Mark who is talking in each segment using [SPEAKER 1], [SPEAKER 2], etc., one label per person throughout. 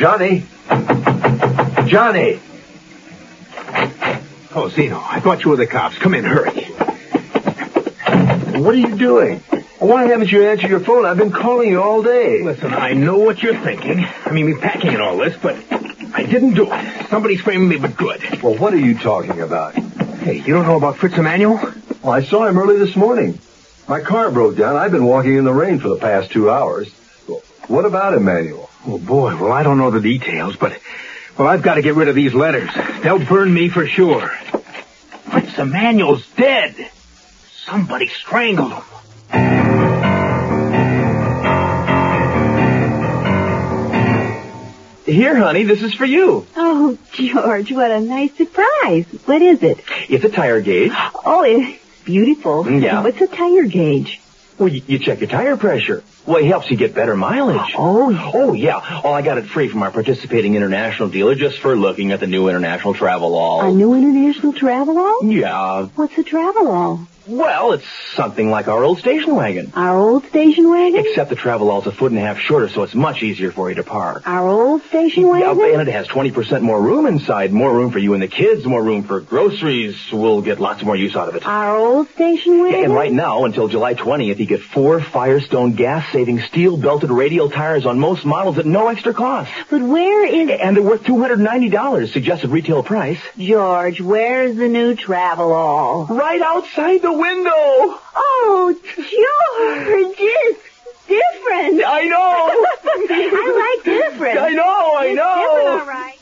[SPEAKER 1] Johnny! Johnny!
[SPEAKER 2] Oh, Zeno, I thought you were the cops. Come in, hurry.
[SPEAKER 1] What are you doing? Why haven't you answered your phone? I've been calling you all day.
[SPEAKER 2] Listen, I know what you're thinking. Me packing and all this, but I didn't do it. Somebody's framing me, but good.
[SPEAKER 1] Well, what are you talking about?
[SPEAKER 2] Hey, you don't know about Fritz Emanuel?
[SPEAKER 1] Well, I saw him early this morning. My car broke down. I've been walking in the rain for the past 2 hours. What about Emanuel?
[SPEAKER 2] Oh, boy, well, I don't know the details, but... Well, I've got to get rid of these letters. They'll burn me for sure. Fritz Emanuel's dead. Somebody strangled him.
[SPEAKER 3] Here, honey, this is for you.
[SPEAKER 4] Oh, George, what a nice surprise. What is it?
[SPEAKER 3] It's a tire gauge.
[SPEAKER 4] Oh, it's beautiful.
[SPEAKER 3] Yeah.
[SPEAKER 4] What's a tire gauge?
[SPEAKER 3] Well, you check your tire pressure. Well, it helps you get better mileage.
[SPEAKER 4] Oh,
[SPEAKER 3] yeah. Oh, I got it free from our participating international dealer just for looking at the new international Travelall.
[SPEAKER 4] A new international Travelall?
[SPEAKER 3] Yeah.
[SPEAKER 4] What's a Travelall?
[SPEAKER 3] Well, it's something like our old station wagon.
[SPEAKER 4] Our old station wagon?
[SPEAKER 3] Except the Travelall's 1.5 feet shorter, so it's much easier for you to park.
[SPEAKER 4] Our old station wagon?
[SPEAKER 3] Yeah, and it has 20% more room inside. More room for you and the kids, more room for groceries. We'll get lots more use out of it.
[SPEAKER 4] Our old station wagon?
[SPEAKER 3] Yeah, and right now, until July 20th, you get 4 Firestone gas-saving steel-belted radial tires on most models at no extra cost.
[SPEAKER 4] But where is...
[SPEAKER 3] And they're worth $290, suggested retail price.
[SPEAKER 4] George, where's the new Travelall?
[SPEAKER 3] Right outside the window.
[SPEAKER 4] Oh, George, it's different.
[SPEAKER 3] I know.
[SPEAKER 4] I like different.
[SPEAKER 3] I know.
[SPEAKER 4] It's different, all right.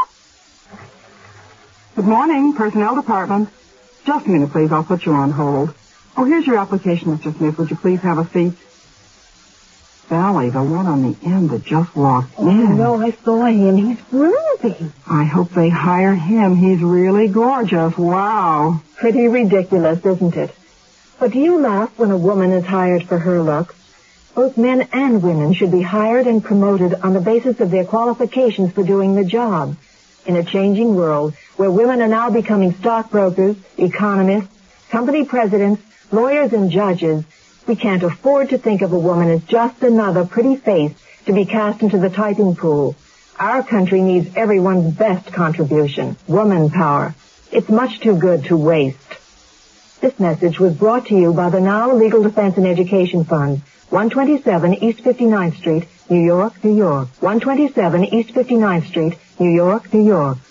[SPEAKER 5] Good morning, Personnel Department. Just a minute, please. I'll put you on hold. Oh, here's your application, Mr. Smith. Would you please have a seat? Sally, the one on the end that just walked in.
[SPEAKER 4] Oh, no, I saw him. He's groovy.
[SPEAKER 5] I hope they hire him. He's really gorgeous. Wow.
[SPEAKER 4] Pretty ridiculous, isn't it? But do you laugh when a woman is hired for her looks? Both men and women should be hired and promoted on the basis of their qualifications for doing the job. In a changing world where women are now becoming stockbrokers, economists, company presidents, lawyers, and judges, we can't afford to think of a woman as just another pretty face to be cast into the typing pool. Our country needs everyone's best contribution, woman power. It's much too good to waste. This message was brought to you by the Now Legal Defense and Education Fund, 127 East 59th Street, New York, New York. 127 East 59th Street, New York, New York.